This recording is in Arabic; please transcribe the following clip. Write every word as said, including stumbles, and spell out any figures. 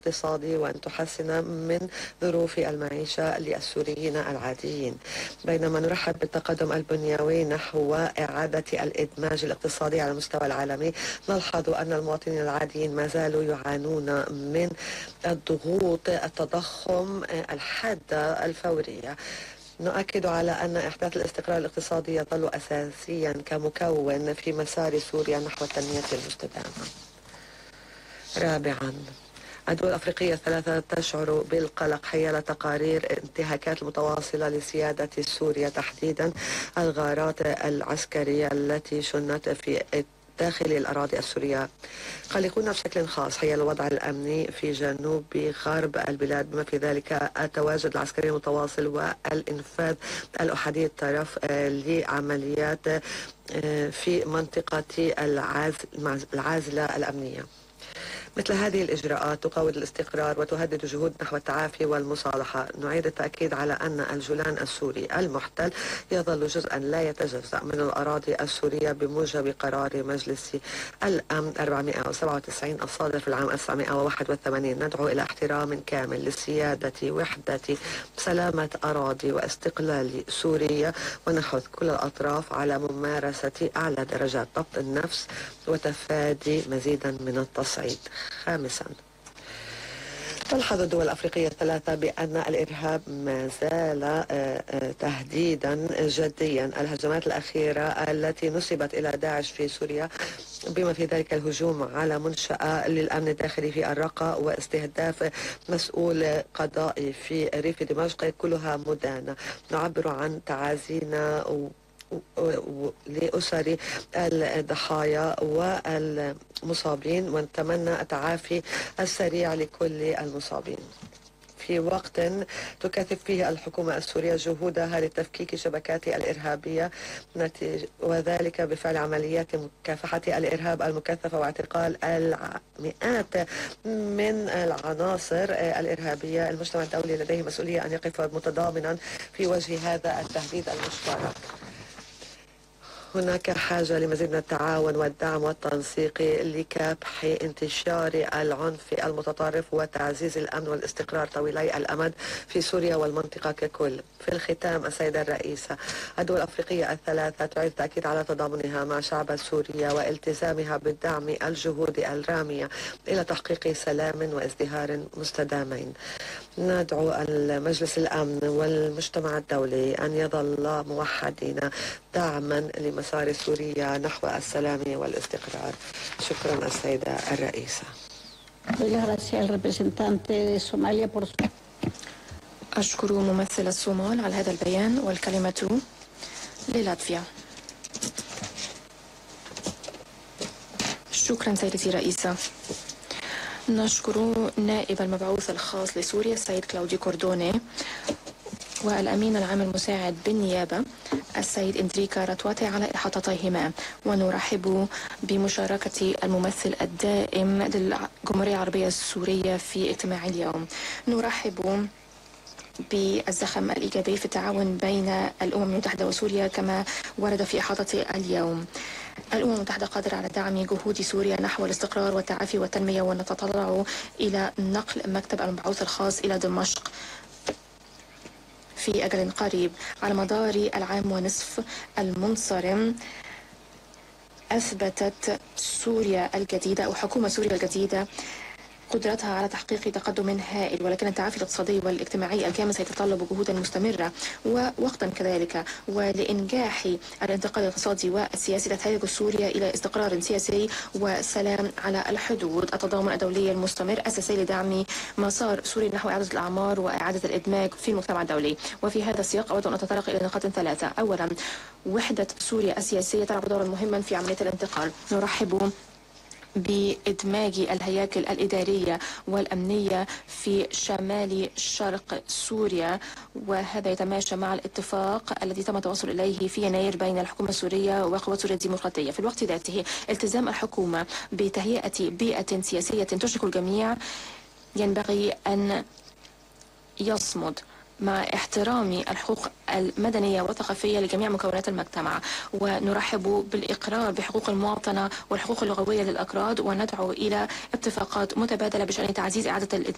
الاقتصادي وأن تحسن من ظروف المعيشة للسوريين العاديين. بينما نرحب بالتقدم البنيوي نحو إعادة الإدماج الاقتصادي على المستوى العالمي، نلحظ أن المواطنين العاديين ما زالوا يعانون من الضغوط، التضخم الحادة الفورية. نؤكد على أن إحداث الاستقرار الاقتصادي يظل أساسيا كمكون في مسار سوريا نحو التنمية المستدامة. رابعا، الدول الأفريقية الثلاثة تشعر بالقلق حيال تقارير انتهاكات المتواصلة لسيادة سوريا، تحديدا الغارات العسكرية التي شنت في داخل الأراضي السورية. قلقون بشكل خاص حيال الوضع الأمني في جنوب غرب البلاد، بما في ذلك التواجد العسكري المتواصل والإنفاذ الأحادي الطرف لعمليات في منطقة العازلة الأمنية. مثل هذه الإجراءات تقوض الاستقرار وتهدد جهود نحو التعافي والمصالحة. نعيد التأكيد على أن الجولان السوري المحتل يظل جزءا لا يتجزأ من الأراضي السورية بموجب قرار مجلس الأمن أربعمائة وسبعة وتسعين الصادر في العام ألف وتسعمائة وواحد وثمانين. ندعو إلى احترام كامل للسيادة، وحدة، سلامة أراضي واستقلال سوريا، ونحث كل الأطراف على ممارسة أعلى درجات ضبط النفس وتفادي مزيدا من التصعيد. خامسا، تلحظ الدول الأفريقية الثلاثة بأن الإرهاب ما زال تهديدا جديا. الهجمات الأخيرة التي نسبت إلى داعش في سوريا، بما في ذلك الهجوم على منشأة للأمن الداخلي في الرقة واستهداف مسؤول قضائي في ريف دمشق، كلها مدانة. نعبر عن تعازينا لأسر الضحايا والمصابين ونتمنى التعافي السريع لكل المصابين، في وقت تكثف فيه الحكومة السورية جهودها لتفكيك شبكات الإرهابية، وذلك بفعل عمليات مكافحة الإرهاب المكثفة واعتقال المئات من العناصر الإرهابية. المجتمع الدولي لديه مسؤولية أن يقف متضامنا في وجه هذا التهديد المشترك. هناك حاجة لمزيد من التعاون والدعم والتنسيق لكبح انتشار العنف المتطرف وتعزيز الأمن والاستقرار طويلي الأمد في سوريا والمنطقة ككل. في الختام، السيدة الرئيسة، الدول الأفريقية الثلاثة تعيد التأكيد على تضامنها مع شعب سوريا والتزامها بالدعم الجهود الرامية إلى تحقيق سلام وازدهار مستدامين. ندعو المجلس الأمن والمجتمع الدولي أن يظل موحدين دعما لمسار سوريا نحو السلام والاستقرار. شكرا السيدة الرئيسة. أشكر ممثل الصومال على هذا البيان، والكلمة للاتفيا. شكرا سيدتي الرئيسة. نشكر نائب المبعوث الخاص لسوريا السيد كلاودي كوردوني والأمين العام المساعد بالنيابة السيد إندريكا راتواتي على إحاطتيهما، ونرحب بمشاركة الممثل الدائم للجمهورية العربية السورية في اجتماع اليوم. نرحب بالزخم الإيجابي في التعاون بين الأمم المتحدة وسوريا كما ورد في إحاطة اليوم. الأمم المتحدة قادرة على دعم جهود سوريا نحو الاستقرار والتعافي والتنمية، ونتطلع إلى نقل مكتب المبعوث الخاص إلى دمشق في أجل قريب. على مدار العام ونصف المنصرم أثبتت سوريا الجديدة أو حكومة سوريا الجديدة قدرتها على تحقيق تقدم هائل، ولكن التعافي الاقتصادي والاجتماعي الكامل سيتطلب جهودا مستمرة ووقتا كذلك. ولإنجاح الانتقال الاقتصادي والسياسي تحتاج سوريا إلى استقرار سياسي وسلام على الحدود. التضامن الدولي المستمر أساسي لدعم مسار سوريا نحو إعادة الأعمار وإعادة الإدماج في المجتمع الدولي. وفي هذا السياق أود أن أتطرق إلى نقاط ثلاثة. أولا، وحدة سوريا السياسية تلعب دورا مهما في عملية الانتقال. نرحب بإدماج الهياكل الإدارية والأمنية في شمال شرق سوريا، وهذا يتماشى مع الاتفاق الذي تم التوصل إليه في يناير بين الحكومة السورية وقوات سوريا الديمقراطية. في الوقت ذاته التزام الحكومة بتهيئة بيئة سياسية تشرك الجميع ينبغي أن يصمد مع احترام الحقوق المدنية والثقافية لجميع مكونات المجتمع. ونرحب بالإقرار بحقوق المواطنة والحقوق اللغوية للأكراد، وندعو إلى اتفاقات متبادلة بشأن تعزيز إعادة الإدماج